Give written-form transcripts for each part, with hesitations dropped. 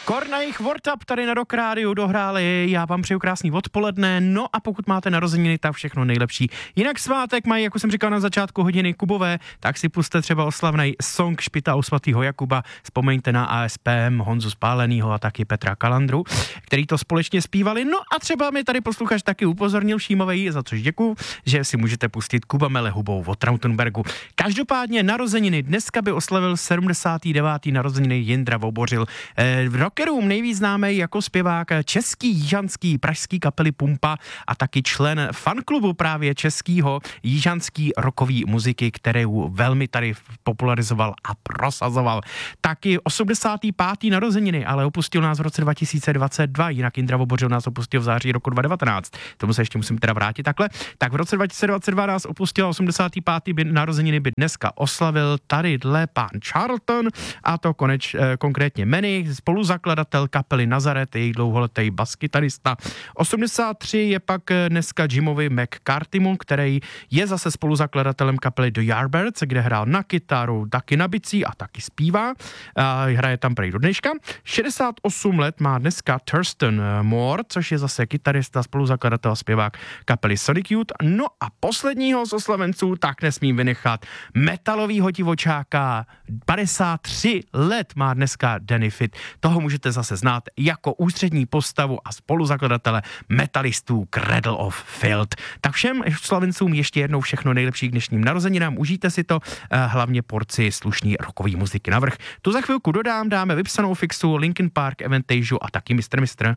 Kornajich World Up tady na Rock Rádiu dohráli, já vám přeju krásný odpoledne, no a pokud máte narozeniny, tak všechno nejlepší. Jinak svátek mají, jako jsem říkal na začátku hodiny Kubové, tak si puste třeba oslavnej song Špita u svatýho Jakuba, vzpomeňte na ASPM, Honzu Spálenýho a taky Petra Kalandru, který to společně zpívali, no a třeba mi tady posluchač taky upozornil Šímovej, za což děkuju, že si můžete pustit Kuba Mele hubou od Trautenbergu. Každopádně narozeniny, dneska by oslavil 79. narozeniny Jindra Vobořil. Rockerům nejvíc známý jako zpěvák český jižanský pražský kapely Pumpa a taky člen fanklubu právě českýho jižanský rockový muziky, kterou velmi tady popularizoval a prosazoval. Taky 85. narozeniny, ale opustil nás v roce 2022, jinak Jindra Vobořil nás opustil v září roku 2019. Tomu se ještě musím teda vrátit takhle. Tak v roce 2022 nás opustil 85. narozeniny by dneska oslavil tadyhle pán Charlton a to konkrétně Manny, spoluzakladatel kapely Nazaret, jejich dlouholetý baskytarista. 83 je pak dneska Jimovi McCarthymu, který je zase spoluzakladatelem kapely The Yardbirds, kde hrál na kytaru, taky na bicí a taky zpívá. Hraje tam prej do dneška. 68 let má dneska Thurston Moore, což je zase kytarista, spoluzakladatel, zpěvák kapely Sonic Youth. No a posledního z oslavenců tak nesmím vynechat metalovýho divočáka. 53 let má dneska Danny Fitt. Toho můžete zase znát jako ústřední postavu a spoluzakladatele metalistů Cradle of Filth. Tak všem slavencům ještě jednou všechno nejlepší k dnešním narozeninám. Užijte si to, hlavně porci slušný rockový muziky navrch. Tu za chvilku dodám, dáme vypsanou fixu, Linkin Park, Avantasia a taky Mr.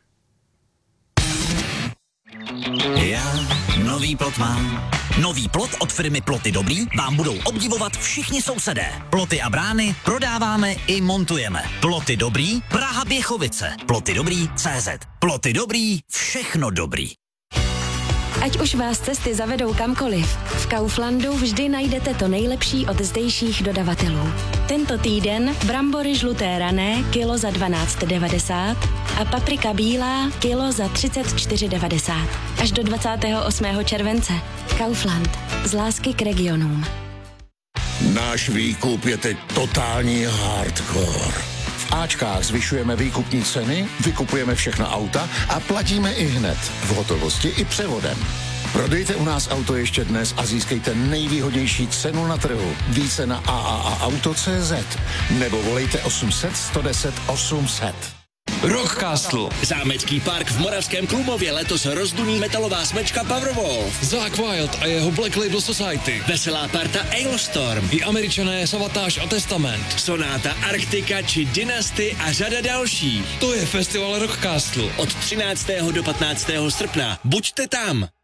Já nový plot mám. Nový plot od firmy Ploty Dobrý vám budou obdivovat všichni sousedé. Ploty a brány prodáváme i montujeme. Ploty Dobrý, Praha Běchovice. Ploty Dobrý, CZ. Ploty Dobrý, všechno dobrý. Ať už vás cesty zavedou kamkoliv, v Kauflandu vždy najdete to nejlepší od zdejších dodavatelů. Tento týden brambory žluté rané kilo za 12,90 a paprika bílá kilo za 34,90. Až do 28. července. Kaufland. Z lásky k regionům. Náš výkup je teď totální hardcore. V Ačkách zvyšujeme výkupní ceny, vykupujeme všechna auta a platíme i hned, v hotovosti i převodem. Prodejte u nás auto ještě dnes a získejte nejvýhodnější cenu na trhu. Více na AAAauto.cz nebo volejte 800 110 800. Rockcastle. Zámecký park v Moravském Krumlově letos rozduní metalová smečka Powerwolf. Zakk Wild a jeho Black Label Society. Veselá parta Ailstorm. I Američané Savatage a Testament. Sonáta Arktika či Dynasty a řada dalších. To je festival Rockcastle. Od 13. do 15. srpna. Buďte tam.